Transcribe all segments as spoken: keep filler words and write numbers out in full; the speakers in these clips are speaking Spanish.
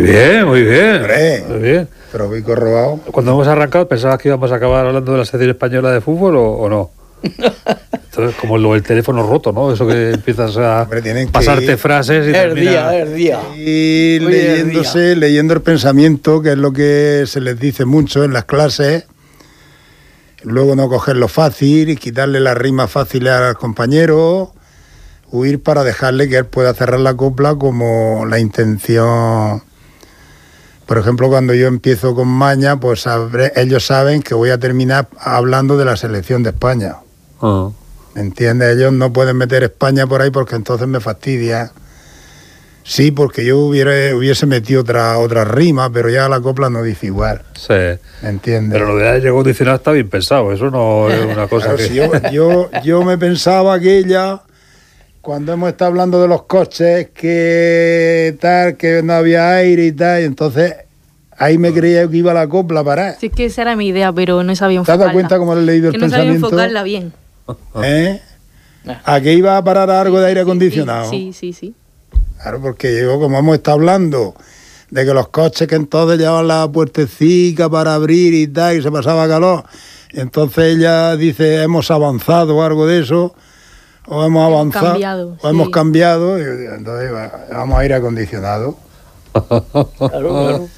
bien, muy bien. Hombre, muy bien. Tropico robado. Cuando hemos arrancado, ¿pensabas que íbamos a acabar hablando de la selección española de fútbol o, o no? Entonces, como lo del teléfono roto, ¿no? Eso que empiezas a Hombre, pasarte ir... frases y es termina... día, es día. Y leyéndose, día. leyendo el pensamiento, que es lo que se les dice mucho en las clases. Luego no cogerlo fácil y quitarle las rimas fáciles al compañero. Huir para dejarle que él pueda cerrar la copla como la intención. Por ejemplo, cuando yo empiezo con Maña, pues sabré, ellos saben que voy a terminar hablando de la selección de España. Uh-huh. ¿Entiendes? Ellos no pueden meter España por ahí porque entonces me fastidia. Sí, porque yo hubiera, hubiese metido otra, otra rima, pero ya la copla no dice igual. Sí. ¿Entiendes? Pero lo de ayer condicionado está bien pensado, eso no es una cosa claro, que... Si yo, yo, yo me pensaba aquella... Cuando hemos estado hablando de los coches, que tal, que no había aire y tal, y entonces ahí me creía que iba la copla a parar. Sí, es que esa era mi idea, pero no sabía enfocarla. ¿Te has dado cuenta cómo le he leído que el no pensamiento? No sabía enfocarla bien. ¿Eh? ¿A qué iba a parar algo de aire acondicionado? Sí, sí, sí. Claro, porque yo, como hemos estado hablando de que los coches que entonces llevaban la puertecica para abrir y tal, y se pasaba calor, entonces ella dice, hemos avanzado o algo de eso, o hemos avanzado, cambiado, o sí. hemos cambiado, y entonces vamos a aire acondicionado. Claro, claro.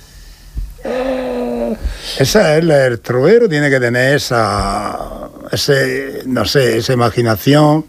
Esa es la, el trovero tiene que tener esa, ese, no sé, esa imaginación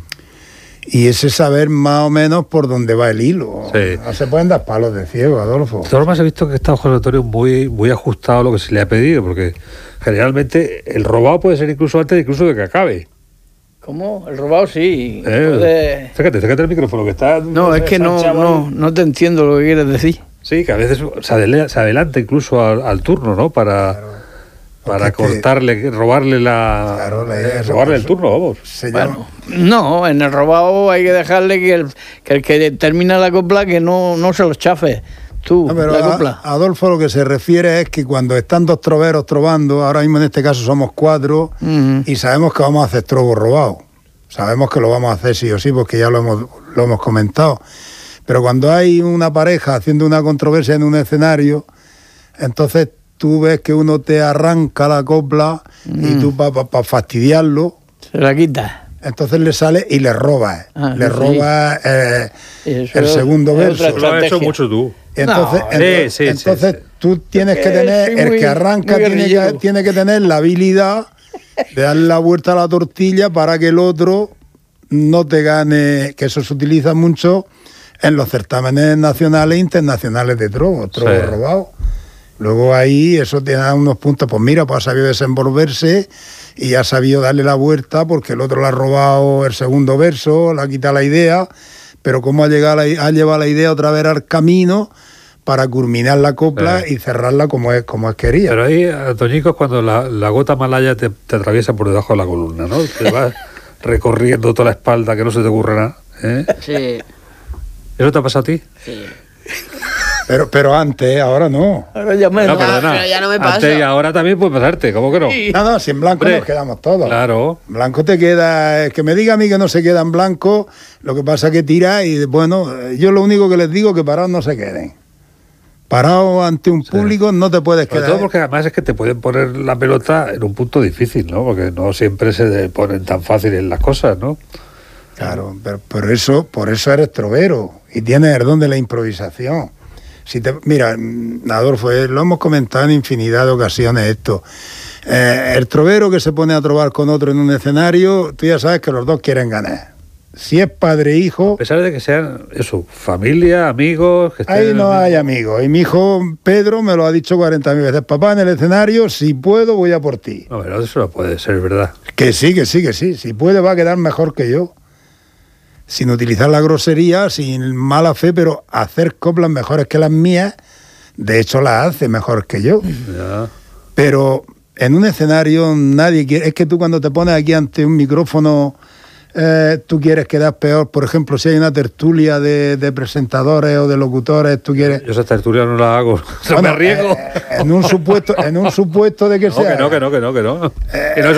y ese saber más o menos por dónde va el hilo. Sí. No se pueden dar palos de ciego, Adolfo. De todas formas, he visto que está José Antonio muy, muy ajustado a lo que se le ha pedido, porque generalmente el robado puede ser incluso antes incluso de que acabe. ¿Cómo? El robado sí. Eh, puede... Acércate, acércate el micrófono, que está... No, es que no, no, no te entiendo lo que quieres decir. Sí, que a veces se, adela, se adelanta incluso al, al turno, ¿no? Para, claro. para cortarle, que... robarle la... Claro, la idea es robarle el turno, vamos. Bueno, no, en el robado hay que dejarle que el que, el que termina la copla que no, no se los chafe. Tú, no, pero la copla. A, Adolfo, lo que se refiere es que cuando están dos troveros trovando, ahora mismo en este caso somos cuatro, uh-huh. y sabemos que vamos a hacer trobo robado. Sabemos que lo vamos a hacer sí o sí, porque ya lo hemos, lo hemos comentado. Pero cuando hay una pareja haciendo una controversia en un escenario, entonces tú ves que uno te arranca la copla uh-huh. y tú para pa, pa fastidiarlo... Se la quita. Entonces le sale y le roba, ah, le sí. roba eh, el es, segundo verso. Lo has hecho mucho tú. Entonces, no, entonces, sí, sí, entonces sí, sí. tú tienes que tener, el muy, que arranca tiene que, tiene que tener la habilidad de darle la vuelta a la tortilla para que el otro no te gane, que eso se utiliza mucho en los certámenes nacionales e internacionales de trobo, trobo sí. robado. Luego ahí eso te da unos puntos, pues mira, pues ha sabido desenvolverse y ha sabido darle la vuelta porque el otro le ha robado el segundo verso, le ha quitado la idea, pero cómo ha, llegado la, ha llevado la idea otra vez al camino para culminar la copla sí. y cerrarla como es, como es quería. Pero ahí, Toñico, es cuando la, la gota malaya te, te atraviesa por debajo de la columna, ¿no? Te vas recorriendo toda la espalda, que no se te ocurre nada. ¿eh? Sí. ¿Eso te ha pasado a ti? Sí. Pero, pero antes, ahora no. Ahora ya me no, no, pero ya no me pasa. Antes y ahora también puede pasarte, ¿cómo que no? Sí. No, no, si en blanco Hombre, nos quedamos todos. Claro. En blanco te queda... Es que me diga a mí que no se queda en blanco, lo que pasa es que tira y, bueno, yo lo único que les digo es que parados no se queden. Parados ante un sí. público no te puedes Sobre quedar. Todo porque además es que te pueden poner la pelota en un punto difícil, ¿no? Porque no siempre se ponen tan fáciles las cosas, ¿no? Claro, pero por eso, por eso eres trovero y tienes el don de la improvisación. Si te, mira, Adolfo, eh, lo hemos comentado en infinidad de ocasiones esto. Eh, el trovero que se pone a trobar con otro en un escenario, tú ya sabes que los dos quieren ganar. Si es padre e hijo... A pesar de que sean, eso, familia, amigos... Que ahí no hay amigos. Y mi hijo Pedro me lo ha dicho cuarenta mil veces. Papá, en el escenario, si puedo, voy a por ti. No, pero eso no puede ser, ¿verdad? Que sí, que sí, que sí. Si puede, va a quedar mejor que yo. Sin utilizar la grosería, sin mala fe, pero hacer coplas mejores que las mías, de hecho las hace mejor que yo. Ya. Pero en un escenario nadie quiere... Es que tú cuando te pones aquí ante un micrófono, eh, tú quieres quedar peor. Por ejemplo, si hay una tertulia de, de presentadores o de locutores, tú quieres... Yo esa tertulia no la hago, no bueno, me arriesgo. Eh, en, un supuesto, en un supuesto de que no, sea... Que no, que no, que no, que no. Eh, que no